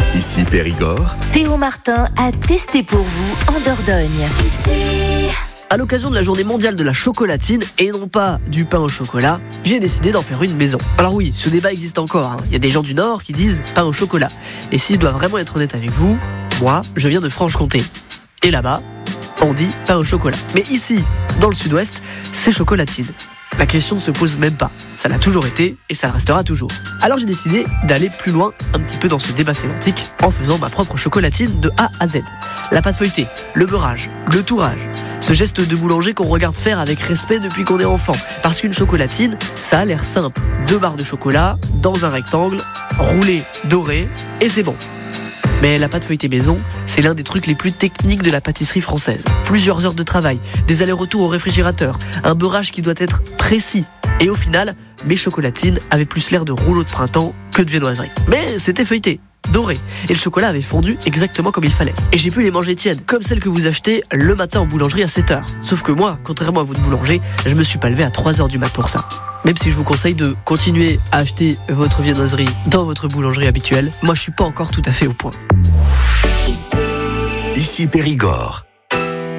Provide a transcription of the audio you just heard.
Ici Périgord. Théo Martin a testé pour vous en Dordogne. À l'occasion de la journée mondiale de la chocolatine, et non pas du pain au chocolat, j'ai décidé d'en faire une maison. Alors oui, ce débat existe encore, Il y a des gens du Nord qui disent pain au chocolat. Et si je dois vraiment être honnête avec vous, moi, je viens de Franche-Comté. Et là-bas, on dit pain au chocolat. Mais ici, dans le Sud-Ouest, c'est chocolatine. La question ne se pose même pas. Ça l'a toujours été et ça le restera toujours. Alors j'ai décidé d'aller plus loin un petit peu dans ce débat sémantique en faisant ma propre chocolatine de A à Z. La pâte feuilletée, le beurrage, le tourage. Ce geste de boulanger qu'on regarde faire avec respect depuis qu'on est enfant. Parce qu'une chocolatine, ça a l'air simple. 2 barres de chocolat dans un rectangle, roulé, doré, et c'est bon. Mais la pâte feuilletée maison, c'est l'un des trucs les plus techniques de la pâtisserie française. Plusieurs heures de travail, des allers-retours au réfrigérateur, un beurrage qui doit être précis. Et au final, mes chocolatines avaient plus l'air de rouleaux de printemps que de viennoiserie. Mais c'était feuilleté, doré, et le chocolat avait fondu exactement comme il fallait. Et j'ai pu les manger tièdes, comme celles que vous achetez le matin en boulangerie à 7h. Sauf que moi, contrairement à vous de boulanger, je me suis pas levé à 3h du mat pour ça. Même si je vous conseille de continuer à acheter votre viennoiserie dans votre boulangerie habituelle, moi je suis pas encore tout à fait au point. Ici Périgord.